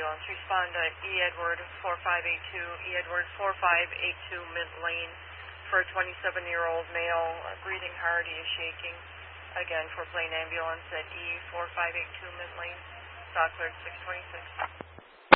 ambulance. Respond to E. Edward 4582, E. Edward 4582 Mint Lane for a 27-year-old male, breathing hard, he is shaking. Again, for plain ambulance at E. 4582 Mint Lane. Stock cleared 626.